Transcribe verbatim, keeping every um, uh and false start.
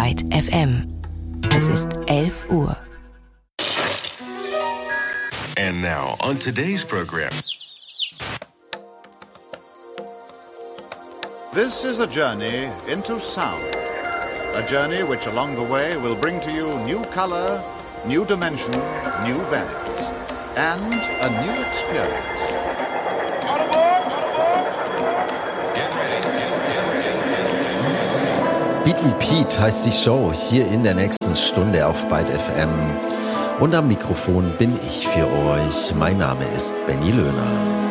Byte F M. Es ist elf Uhr. And now on today's program. This is a journey into sound. A journey which along the way will bring to you new color, new dimension, new values, and a new experience. Beat Repeat heißt die Show hier in der nächsten Stunde auf Byte F M. Und am Mikrofon bin ich für euch. Mein Name ist Benny Löhner.